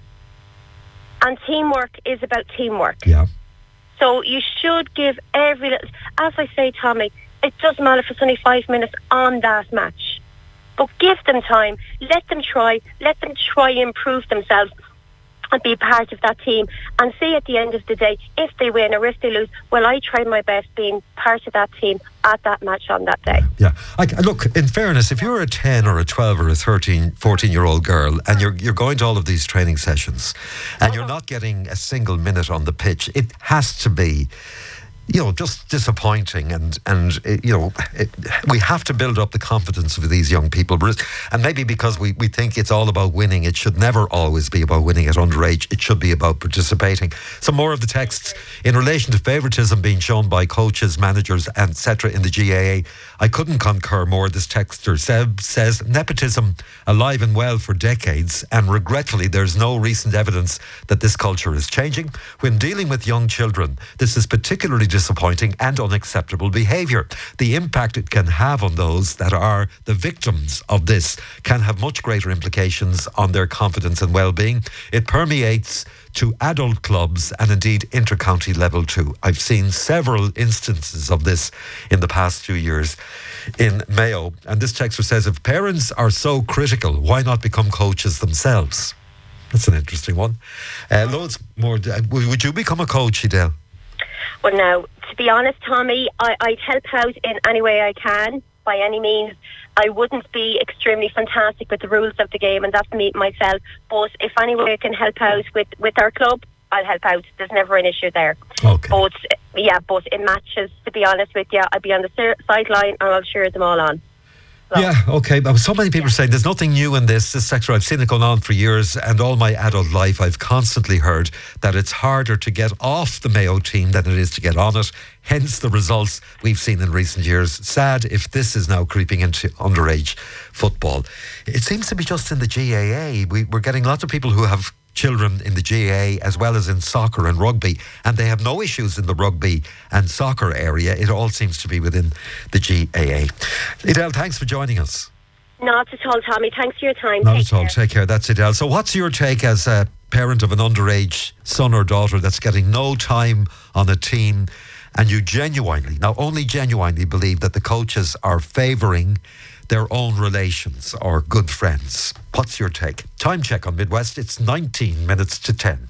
[SPEAKER 4] and teamwork is about teamwork.
[SPEAKER 1] Yeah.
[SPEAKER 4] So you should give every little... As I say, Tommy, it doesn't matter if it's only five minutes on that match. But give them time. Let them try. Let them try and improve themselves and be part of that team. And see at the end of the day, if they win or if they lose, well, I tried my best being part of that team at that match on that day.
[SPEAKER 1] Yeah. I, look, in fairness, if you're a ten or a twelve or a thirteen, fourteen-year-old girl and you're you're going to all of these training sessions and you're not getting a single minute on the pitch, it has to be, you know, just disappointing. And, and it, you know, it, we have to build up the confidence of these young people. And maybe because we, we think it's all about winning, it should never always be about winning at underage. It should be about participating. Some more of the texts in relation to favouritism being shown by coaches, managers, et cetera in the G A A. I couldn't concur more. This texter Seb says, nepotism alive and well for decades, and regretfully there's no recent evidence that this culture is changing. When dealing with young children, this is particularly disappointing and unacceptable behaviour. The impact it can have on those that are the victims of this can have much greater implications on their confidence and well-being. It permeates to adult clubs and indeed inter-county level too. I've seen several instances of this in the past few years in Mayo. And this texter says, if parents are so critical, why not become coaches themselves? That's an interesting one. Uh, loads more. Uh, would you become a coach, Adele?
[SPEAKER 4] Well, now, to be honest, Tommy, I, I'd help out in any way I can, by any means. I wouldn't be extremely fantastic with the rules of the game, and that's me, myself. But if any way I can help out with, with our club, I'll help out. There's never an issue there.
[SPEAKER 1] Okay.
[SPEAKER 4] But, yeah, but in matches, to be honest with you, I'd be on the ser- sideline and I'll cheer them all on. So.
[SPEAKER 1] Yeah, okay. But so many people are saying there's nothing new in this. This sector, I've seen it going on for years, and all my adult life I've constantly heard that it's harder to get off the Mayo team than it is to get on it. Hence the results we've seen in recent years. Sad if this is now creeping into underage football. It seems to be just in the G A A. We, we're getting lots of people who have children in the G A A as well as in soccer and rugby, and they have no issues in the rugby and soccer area. It all seems to be within the G A A. Adele, thanks for joining us.
[SPEAKER 4] Not at all, Tommy. Thanks for your time.
[SPEAKER 1] Not
[SPEAKER 4] Take
[SPEAKER 1] at all.
[SPEAKER 4] care.
[SPEAKER 1] Take care. That's Adele. So what's your take as a parent of an underage son or daughter that's getting no time on a team, and you genuinely, now only genuinely believe that the coaches are favouring their own relations or good friends? What's your take? Time check on Midwest. It's nineteen minutes to ten.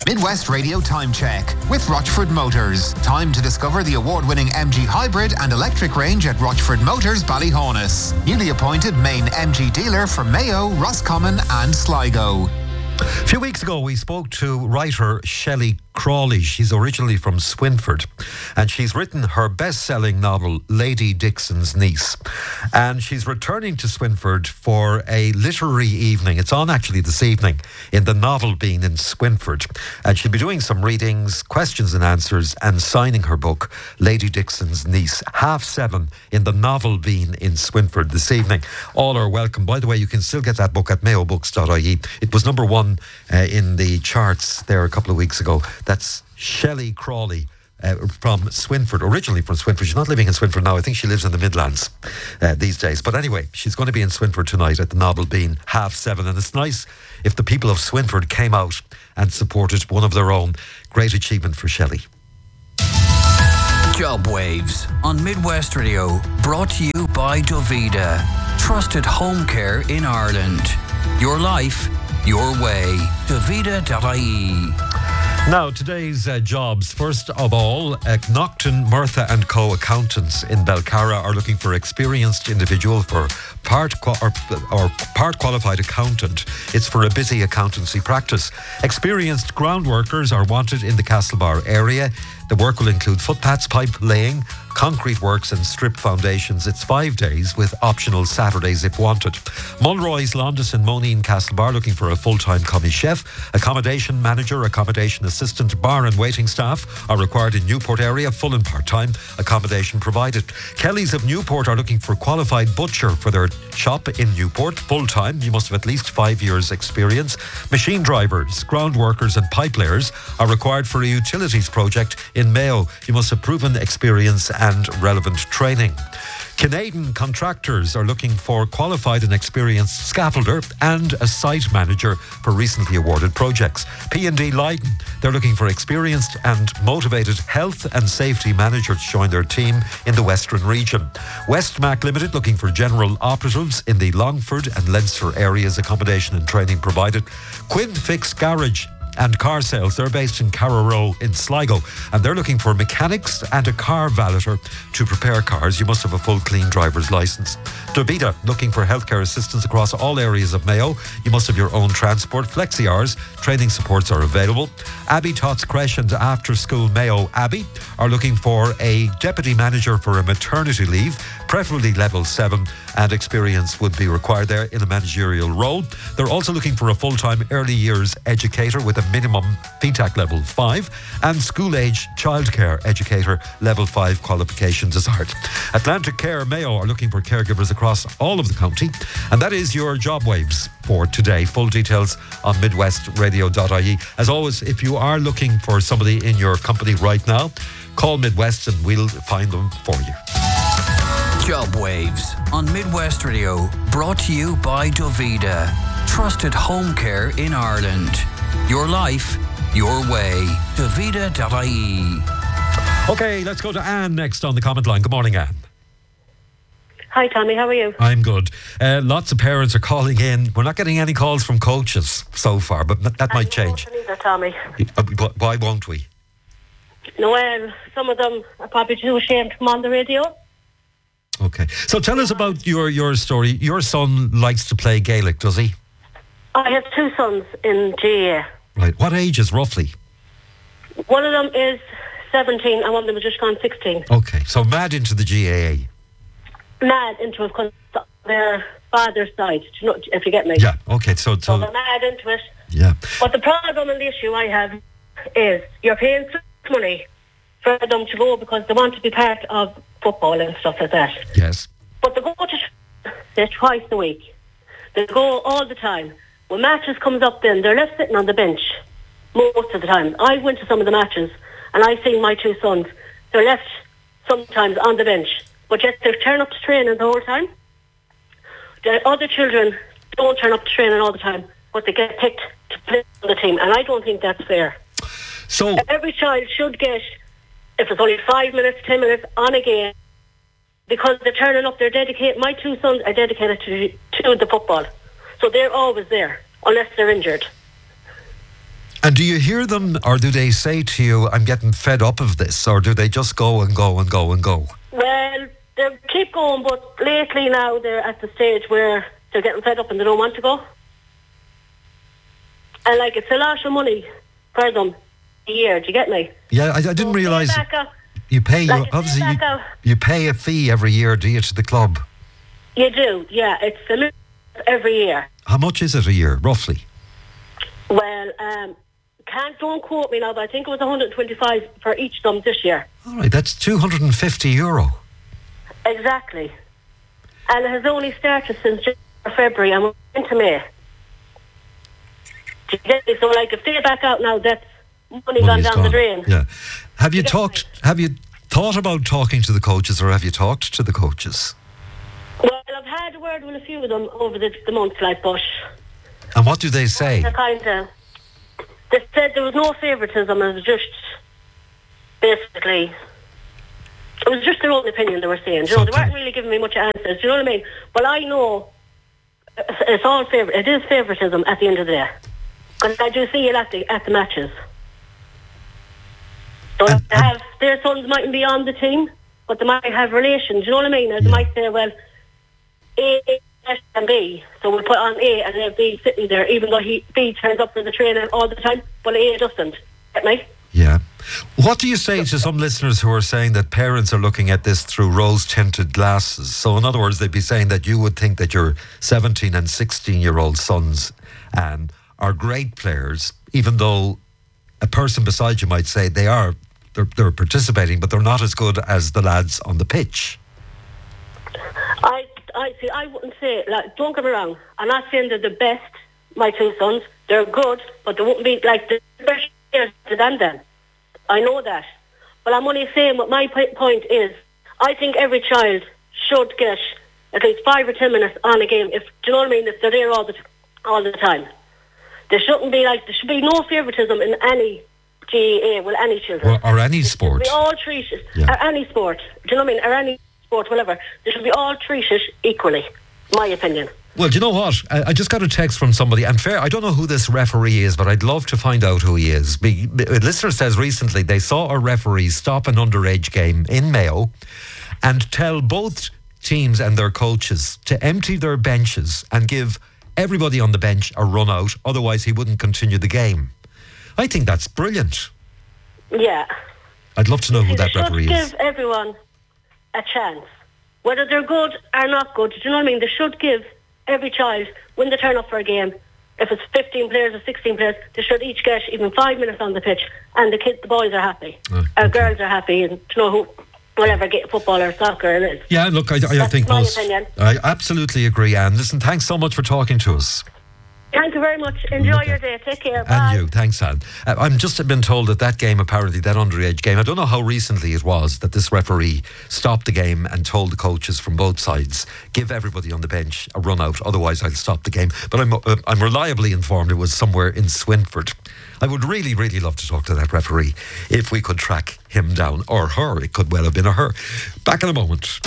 [SPEAKER 5] Midwest Radio Time Check with Rochford Motors. Time to discover the award-winning M G Hybrid and electric range at Rochford Motors Ballyhonus. Newly appointed main M G dealer for Mayo, Roscommon and Sligo.
[SPEAKER 1] A few weeks ago, we spoke to writer Shelley Crawley. She's originally from Swinford, and she's written her best-selling novel, Lady Dixon's Niece. And she's returning to Swinford for a literary evening. It's on actually this evening in the Novel Bean in Swinford. And she'll be doing some readings, questions and answers, and signing her book, Lady Dixon's Niece. Half seven in the Novel Bean in Swinford this evening. All are welcome. By the way, you can still get that book at mayo books dot I E. It was number one uh, in the charts there a couple of weeks ago. That's Shelley Crawley uh, from Swinford, originally from Swinford. She's not living in Swinford now. I think she lives in the Midlands uh, these days. But anyway, she's going to be in Swinford tonight at the Novel Bean, half seven. And it's nice if the people of Swinford came out and supported one of their own. Great achievement for Shelley.
[SPEAKER 6] Job Waves on Midwest Radio, brought to you by Dovida. Trusted home care in Ireland. Your life, your way. Dovida dot I E.
[SPEAKER 1] Now, today's uh, jobs. First of all, uh, Nocton, Murtha and Co. accountants in Belcarra are looking for experienced individual for part qua- or, or part qualified accountant. It's for a busy accountancy practice. Experienced ground workers are wanted in the Castlebar area. The work will include footpaths, pipe laying, concrete works and strip foundations. It's five days with optional Saturdays if wanted. Mulroy's, Londis and Moneen Castlebar looking for a full-time commis chef. Accommodation manager, accommodation assistant, bar and waiting staff are required in Newport area, full and part-time. Accommodation provided. Kelly's of Newport are looking for qualified butcher for their shop in Newport, full-time. You must have at least five years experience. Machine drivers, ground workers and pipe layers are required for a utilities project in Mayo. You must have proven experience and relevant training. Canadian contractors are looking for qualified and experienced scaffolder and a site manager for recently awarded projects. P and D Leiden, they're looking for experienced and motivated health and safety manager to join their team in the Western region. Westmac Limited looking for general operatives in the Longford and Leinster areas, accommodation and training provided. Quinn Fix Garage and car sales, they're based in Carrow in Sligo, and they're looking for mechanics and a car valeter to prepare cars. You must have a full clean driver's licence. Dovida looking for healthcare assistance across all areas of Mayo. You must have your own transport. Flexi hours, training supports are available. Abbey Tots Creche and After School Mayo Abbey are looking for a deputy manager for a maternity leave, preferably level seven, and experience would be required there in a managerial role. They're also looking for a full-time early years educator with a minimum F E T A C level five and school-age childcare educator level five qualification desired. Atlantic Care Mayo are looking for caregivers across all of the county, and that is your job waves for today. Full details on midwest radio dot I E. As always, if you are looking for somebody in your company right now, call Midwest and we'll find them for you.
[SPEAKER 6] Job Waves on Midwest Radio, brought to you by Dovida. Trusted home care in Ireland. Your life, your way. Dovida dot I E.
[SPEAKER 1] Okay, let's go to Anne next on the comment line. Good morning, Anne.
[SPEAKER 4] Hi, Tommy. How are you?
[SPEAKER 1] I'm good. Uh, lots of parents are calling in. We're not getting any calls from coaches so far, but that, that might change.
[SPEAKER 4] Either, Tommy.
[SPEAKER 1] Uh, why won't we?
[SPEAKER 4] No, um, some of them are probably too ashamed to come on the radio.
[SPEAKER 1] Okay. So tell us about your, your story. Your son likes to play Gaelic, does he?
[SPEAKER 4] I have two sons in G A A.
[SPEAKER 1] Right. What ages, roughly?
[SPEAKER 4] One of them is seventeen and one of them has just gone sixteen.
[SPEAKER 1] Okay. So mad into the G A A.
[SPEAKER 4] Mad into it because their father's side, you know, if you get me.
[SPEAKER 1] Yeah. Okay. So, so,
[SPEAKER 4] so they're mad into it.
[SPEAKER 1] Yeah.
[SPEAKER 4] But the problem and the issue I have is you're paying so much money for them to go because they want to be part of football and stuff like that.
[SPEAKER 1] Yes.
[SPEAKER 4] But they go to they twice a week. They go all the time. When matches comes up then, they're left sitting on the bench most of the time. I went to some of the matches and I seen my two sons. They're left sometimes on the bench, but yet they turn up to training the whole time. The other children don't turn up to training all the time, but they get picked to play on the team, and I don't think that's fair.
[SPEAKER 1] So
[SPEAKER 4] every child should get, if it's only five minutes, ten minutes on a game, because they're turning up, they're dedicated. My two sons are dedicated to, to the football. So they're always there, unless they're injured.
[SPEAKER 1] And do you hear them, or do they say to you, I'm getting fed up of this, or do they just go and go and go and go?
[SPEAKER 7] Well, they keep going, but lately now they're at the stage where they're getting fed up and they don't want to go. And like, it's a lot of money for them a year, do you get me?
[SPEAKER 1] Yeah, I, I didn't
[SPEAKER 7] So
[SPEAKER 1] realise
[SPEAKER 7] stay back out.
[SPEAKER 1] you pay,
[SPEAKER 7] Like,
[SPEAKER 1] you,
[SPEAKER 7] stay
[SPEAKER 1] obviously you,
[SPEAKER 7] back out.
[SPEAKER 1] you pay a fee every year, do you, to the club?
[SPEAKER 7] You do, yeah. It's a little every year.
[SPEAKER 1] How much is it a year, roughly?
[SPEAKER 7] Well, um, can't don't quote me now, but I think it was one hundred twenty-five for each of them this year.
[SPEAKER 1] All right, that's two hundred fifty euro.
[SPEAKER 7] Exactly. And it has only started since February and we're into May. Do you get me? So, like, if they're back out now, that's money gone
[SPEAKER 1] Money's
[SPEAKER 7] down
[SPEAKER 1] gone.
[SPEAKER 7] the drain.
[SPEAKER 1] Yeah. Have you
[SPEAKER 7] get
[SPEAKER 1] talked? Have you thought about talking to the coaches, or have you talked to the coaches?
[SPEAKER 7] Well, I've had a word with a few of them over the, the months, like, but
[SPEAKER 1] And what do they say?
[SPEAKER 7] they're kind of... They said there was no favouritism, it was just basically... It was just their own opinion they were saying. You know, they
[SPEAKER 1] Okay.
[SPEAKER 7] weren't really giving me much answers. Do you know what I mean? But I know it's, it's all favour. It is favouritism at the end of the day. Because I do see it at the at the matches. So
[SPEAKER 1] And-
[SPEAKER 7] they have their sons mightn't be on the team, but they might have relations. You know what I mean? Or they
[SPEAKER 1] Yeah.
[SPEAKER 7] might say, well, A and B, so we'll put on A and then B sitting there, even though he B turns up for the training all the time, but A doesn't. Get me?
[SPEAKER 1] Yeah. What do you say to some listeners who are saying that parents are looking at this through rose-tinted glasses? So, in other words, they'd be saying that you would think that your seventeen and sixteen-year-old sons um, are great players, even though a person beside you might say they are, they're, they're participating, but they're not as good as the lads on the pitch.
[SPEAKER 7] I, I see. I wouldn't say, like, don't get me wrong. I'm not saying they're the best. My two sons, they're good, but they wouldn't be like the best players than them. I know that, but I'm only saying what my p- point is. I think every child should get at least five or ten minutes on a game. If do you know what I mean? If they're there all the t- all the time, there shouldn't be like there should be no favouritism in any G A A with any children.
[SPEAKER 1] Or, or any sport.
[SPEAKER 7] We all treat it,
[SPEAKER 1] Yeah.
[SPEAKER 7] or any sport. Do you know what I mean? Or any sport, whatever. They should be all treated equally. My opinion.
[SPEAKER 1] Well, do you know what? I, I just got a text from somebody, and fair, I don't know who this referee is, but I'd love to find out who he is. Be, be, a listener says recently they saw a referee stop an underage game in Mayo and tell both teams and their coaches to empty their benches and give everybody on the bench a run out, otherwise he wouldn't continue the game. I think that's brilliant.
[SPEAKER 7] Yeah.
[SPEAKER 1] I'd love to know who
[SPEAKER 7] They
[SPEAKER 1] that
[SPEAKER 7] should
[SPEAKER 1] referee
[SPEAKER 7] give
[SPEAKER 1] is.
[SPEAKER 7] everyone a chance. Whether they're good or not good, do you know what I mean? They should give every child, when they turn up for a game, if it's fifteen players or sixteen players, they should each get even five minutes on the pitch, and the kids, the boys are happy.
[SPEAKER 1] Oh,
[SPEAKER 7] Or
[SPEAKER 1] okay.
[SPEAKER 7] girls are happy, and you know who, whatever, get football or soccer it is.
[SPEAKER 1] Yeah, look, I, I
[SPEAKER 7] That's
[SPEAKER 1] think
[SPEAKER 7] my
[SPEAKER 1] most...
[SPEAKER 7] opinion.
[SPEAKER 1] I absolutely agree, Anne. Listen, thanks so much for talking to us.
[SPEAKER 7] Thank you very much. Enjoy
[SPEAKER 1] Okay.
[SPEAKER 7] your day. Take care. Bye.
[SPEAKER 1] And you, thanks, Anne. Uh, I'm just been told that that game, apparently, that underage game, I don't know how recently it was that this referee stopped the game and told the coaches from both sides, give everybody on the bench a run out, otherwise I'll stop the game. But I'm, uh, I'm reliably informed it was somewhere in Swinford. I would really, really love to talk to that referee if we could track him down, or her. It could well have been a her. Back in a moment.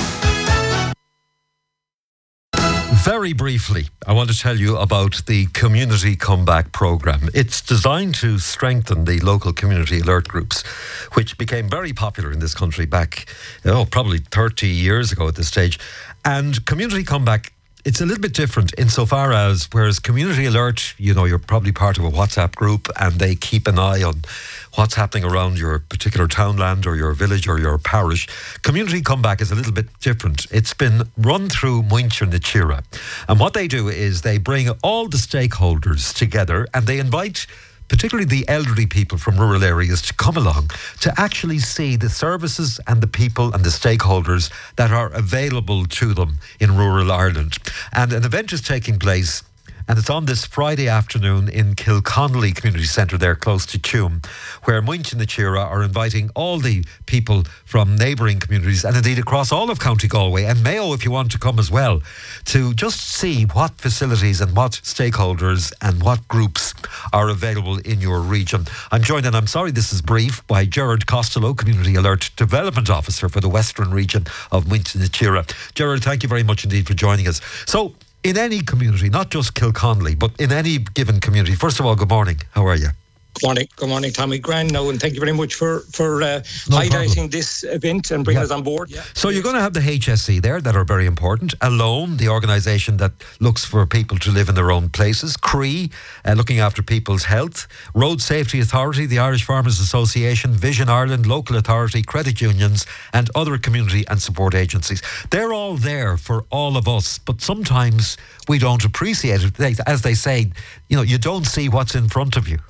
[SPEAKER 1] Very briefly, I want to tell you about the Community Comeback Programme. It's designed to strengthen the local community alert groups, which became very popular in this country back, oh, probably thirty years ago at this stage. And Community Comeback, it's a little bit different insofar as, whereas Community Alert, you know, you're probably part of a WhatsApp group and they keep an eye on what's happening around your particular townland or your village or your parish. Community Comeback is a little bit different. It's been run through Muintir na Tíre. And what they do is they bring all the stakeholders together and they invite particularly the elderly people from rural areas to come along to actually see the services and the people and the stakeholders that are available to them in rural Ireland. And an event is taking place, and it's on this Friday afternoon in Kilconnelly Community Centre there close to Tuam, where Muintir na Tíre are inviting all the people from neighbouring communities and indeed across all of County Galway and Mayo, if you want to come as well, to just see what facilities and what stakeholders and what groups are available in your region. I'm joined, and I'm sorry this is brief, by Gerard Costello, Community Alert Development Officer for the Western region of Muintir na Tíre. Gerard, thank you very much indeed for joining us. So, in any community, not just Kilconnelly, but in any given community. First of all, good morning. How are you?
[SPEAKER 8] Good morning, good morning, Tommy. Grand now, and thank you very much for for uh,
[SPEAKER 1] No
[SPEAKER 8] highlighting
[SPEAKER 1] problem.
[SPEAKER 8] this event and bringing
[SPEAKER 1] Yeah.
[SPEAKER 8] us on board.
[SPEAKER 1] So you're going to have the H S E there that are very important. Alone, the organisation that looks for people to live in their own places. C R E, uh, looking after people's health. Road Safety Authority, the Irish Farmers Association, Vision Ireland, Local Authority, credit unions and other community and support agencies. They're all there for all of us, but sometimes we don't appreciate it. They, as they say, you know, you don't see what's in front of you.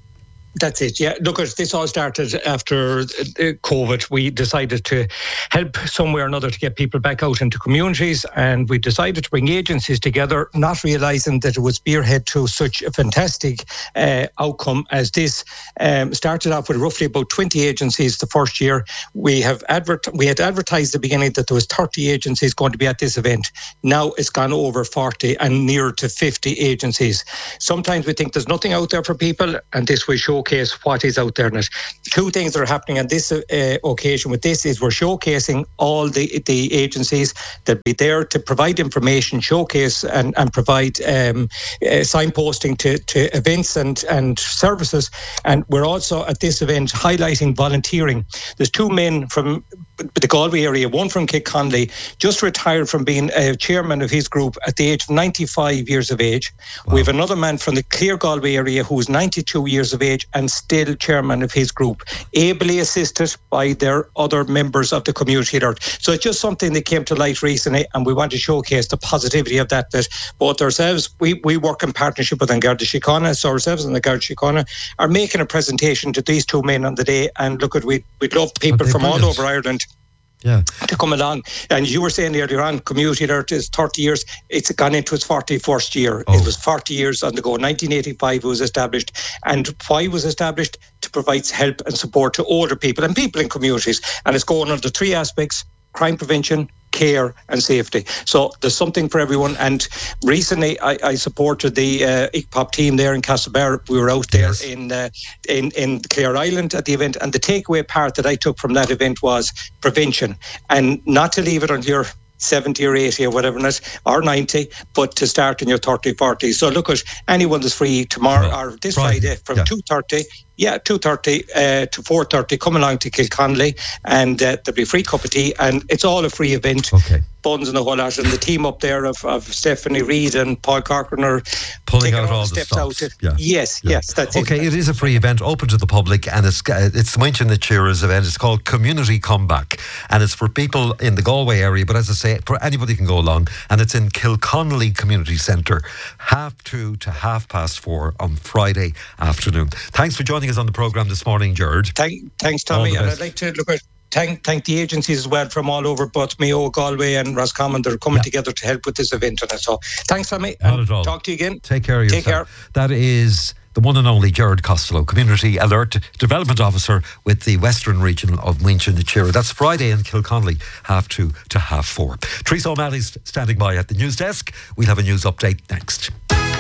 [SPEAKER 8] That's it, yeah. Look, this all started after uh, COVID. We decided to help some way or another to get people back out into communities, and we decided to bring agencies together, not realising that it would spearhead to such a fantastic uh, outcome as this. Um, started off with roughly about twenty agencies the first year. We have advert- we had advertised at the beginning that there was thirty agencies going to be at this event. Now it's gone over forty and near to fifty agencies. Sometimes we think there's nothing out there for people, and this will showcase what is out there in it. Two things that are happening on this uh, occasion with this is we're showcasing all the the agencies that be there to provide information, showcase and, and provide um, uh, signposting to, to events and, and services. And we're also at this event highlighting volunteering. There's two men from the Galway area, one from Kilconnelly, just retired from being a chairman of his group at the age of ninety-five years of age. Wow. We have another man from the Clear Galway area who's ninety-two years of age and still chairman of his group, ably assisted by their other members of the community there. So it's just something that came to light recently, and we want to showcase the positivity of that, that both ourselves, we, we work in partnership with An Garda Síochána, so ourselves and the Garda Síochána are making a presentation to these two men on the day, and look, at we, we'd love people from
[SPEAKER 1] brilliant.
[SPEAKER 8] all over Ireland
[SPEAKER 1] Yeah.
[SPEAKER 8] to come along. And you were saying earlier on, community there is thirty years, it's gone into its forty-first year.
[SPEAKER 1] Oh.
[SPEAKER 8] It was forty years on the go. nineteen eighty-five it was established. And why was established? To provide help and support to older people and people in communities. And it's going under three aspects: crime prevention, care and safety. So there's something for everyone. And recently I, I supported the uh, I C P O P team there in Castlebar. We were out there
[SPEAKER 1] Yes.
[SPEAKER 8] in, uh, in in Clare Island at the event, and the takeaway part that I took from that event was prevention, and not to leave it until you're seventy or eighty or whatever it is, or ninety, but to start in your thirty, forty. So look, at anyone that's free tomorrow
[SPEAKER 1] Well,
[SPEAKER 8] or this
[SPEAKER 1] Friday,
[SPEAKER 8] Friday from
[SPEAKER 1] yeah.
[SPEAKER 8] two thirty, yeah, two thirty uh, to four thirty, come along to Kilconnelly, and uh, there'll be a free cup of tea, and it's all a free event.
[SPEAKER 1] Okay.
[SPEAKER 8] Buns and the whole lot, and the team up there of, of Stephanie Reid and Paul Corcoran are
[SPEAKER 1] Pulling
[SPEAKER 8] taking
[SPEAKER 1] out all the
[SPEAKER 8] steps
[SPEAKER 1] stops.
[SPEAKER 8] out.
[SPEAKER 1] Yeah.
[SPEAKER 8] Yes,
[SPEAKER 1] Yeah.
[SPEAKER 8] yes, that's
[SPEAKER 1] Okay,
[SPEAKER 8] it.
[SPEAKER 1] it is a free event open to the public, and it's it's mentioned the Cheerers event. It's called Community Comeback, and it's for people in the Galway area, but as I say, for anybody can go along, and it's in Kilconnelly Community Centre, half two to half past four on Friday afternoon. Thanks for joining us on the programme this morning, Gerard.
[SPEAKER 8] Thank, thanks,
[SPEAKER 1] All
[SPEAKER 8] Tommy.
[SPEAKER 1] the
[SPEAKER 8] And
[SPEAKER 1] best.
[SPEAKER 8] I'd like to look at thank thank the agencies as well from all over, both Mayo, Galway, and Roscommon. They're coming
[SPEAKER 1] Yeah.
[SPEAKER 8] together to help with this event. And so, thanks, Tommy.
[SPEAKER 1] Not
[SPEAKER 8] and
[SPEAKER 1] at all.
[SPEAKER 8] Talk to you again.
[SPEAKER 1] Take care of
[SPEAKER 8] Take
[SPEAKER 1] yourself. That is the one and only Gerard Costello, Community Alert Development Officer with the Western Region of Minchin na Tíre. That's Friday in Kilconnelly, half two to half four. Teresa O'Malley's standing by at the news desk. We'll have a news update next.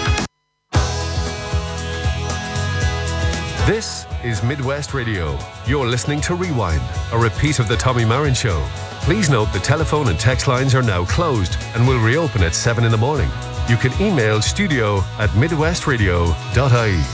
[SPEAKER 9] This is Midwest Radio. You're listening to Rewind, a repeat of the Tommy Marin Show. Please note the telephone and text lines are now closed and will reopen at seven in the morning. You can email studio at midwestradio dot I E.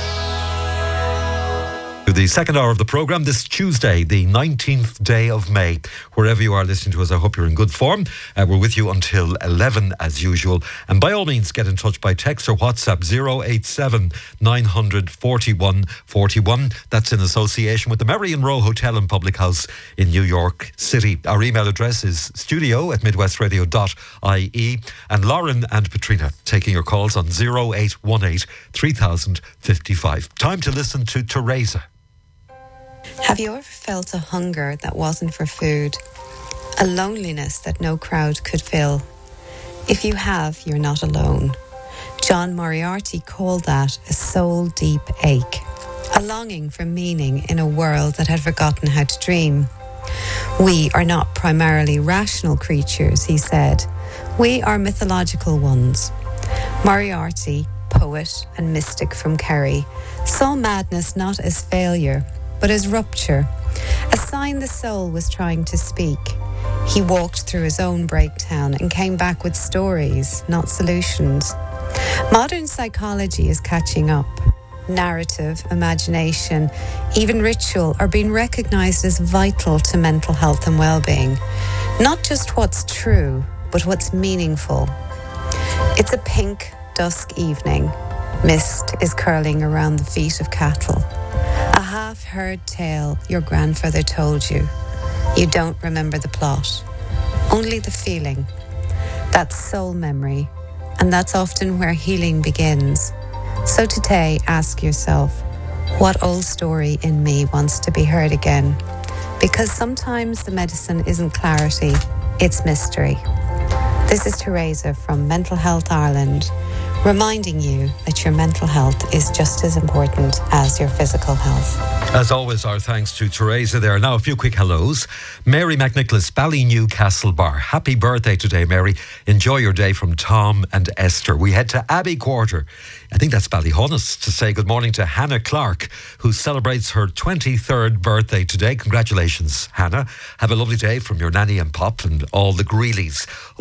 [SPEAKER 1] The second hour of the programme this Tuesday, the nineteenth day of May. Wherever you are listening to us, I hope you're in good form. Uh, we're with you until eleven as usual. And by all means, get in touch by text or WhatsApp zero eight seven nine hundred forty-one forty-one. That's in association with the Merrion Row Hotel and Public House in New York City. Our email address is studio at midwestradio dot I E. And Lauren and Katrina taking your calls on zero eight one eight three thousand fifty-five. Time to listen to Teresa.
[SPEAKER 10] Have you ever felt a hunger that wasn't for food? A loneliness that no crowd could fill? If you have, you're not alone. John Moriarty called that a soul-deep ache, a longing for meaning in a world that had forgotten how to dream. We are not primarily rational creatures, he said. We are mythological ones. Moriarty, poet and mystic from Kerry, saw madness not as failure, but as rupture, a sign the soul was trying to speak. He walked through his own breakdown and came back with stories, not solutions. Modern psychology is catching up. Narrative, imagination, even ritual are being recognised as vital to mental health and well-being. Not just what's true, but what's meaningful. It's a pink, dusk evening. Mist is curling around the feet of cattle. A half-heard tale your grandfather told you. You don't remember the plot, only the feeling. That's soul memory, and that's often where healing begins. So today, ask yourself, what old story in me wants to be heard again? Because sometimes the medicine isn't clarity, it's mystery. This is Teresa from Mental Health Ireland, reminding you that your mental health is just as important as your physical health.
[SPEAKER 1] As always, our thanks to Teresa there. Now, a few quick hellos. Mary McNicholas, Ballynewcastle Bar. Happy birthday today, Mary. Enjoy your day from Tom and Esther. We head to Abbey Quarter, I think that's Ballyhonus, to say good morning to Hannah Clark, who celebrates her twenty-third birthday today. Congratulations, Hannah. Have a lovely day from your nanny and pop and all the Greeleys.